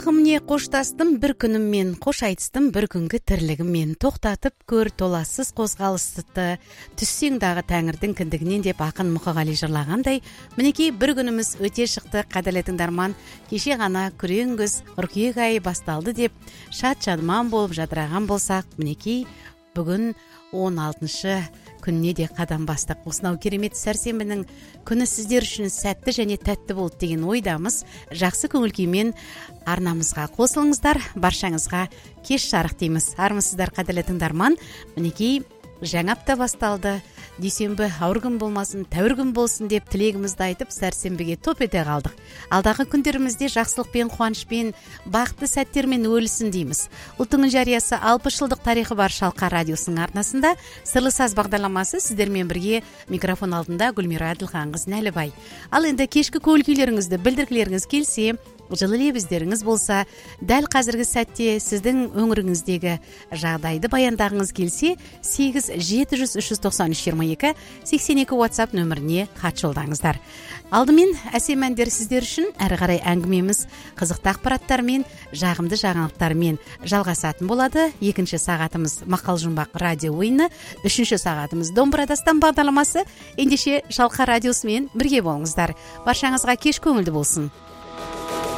Багымне коштастым бір күніммен, қош айтыстым бір күнгі тірлігіммен, тоқтатып көр толассыз қозғалысты, түссең дағы тәңірдің кіндігінен деп ақын Мұқағали жырлағандай, мінекей бір күніміз өте шықты, қадірлі тыңдарман. Кеше ғана күрең күз қыркүйек айы басталды деп шат шадыман болып жадыраған болсақ, мінекей бүгін 16-шы күніне де қадам бастық. Осынау керемет сәрсенбінің күні сіздер үшін сәтті және тәтті болды деген ойдамыз. Жақсы көңіл күймен арнамызға қосылыңыздар, баршаңызға кеш жарық дейміз. Армысыздар қадірлі тыңдарман. Мінекей жаңа апта басталды. Дүйсенбі ауыр күн болмасын, тәуір күн болсын деп тілегімізді айтып, сәрсенбіге топ ете қалдық. Алдағы күндерімізде жақсылықпен, қуанышпен, бақытты сәттермен өлсін дейміз. Ұлттың жариясы 60 жылдық тарихы бар Шалқар радиосының арнасында Сырлы саз бағдарламасы сіздермен бірге, микрофон алдында Гүлмира Әділханқызы Нәлібай. Ал енді кешкі көңіл күйлеріңізді білдіргілеріңіз келсе, жылы лебіздеріңіз болса, дәл қазіргі сәтте сіздің өңіріңіздегі жағдайды баяндағыңыз келсе, 8-700-393-22-82 WhatsApp нөміріне хат жолдаңыздар. Алдымен әсем әндер сіздер үшін, әрі қарай әңгімеміз қызықты ақпараттармен, жағымды жаңалықтармен жалғасатын болады. Екінші сағатымыз мақал жұмбақ радио ойыны, үшінші сағатымыз домбыра дастан бағдарламасы. Ендеше Шалқар радиосымен бірге болыңыздар. Баршаңызға кеш көңілді болсын.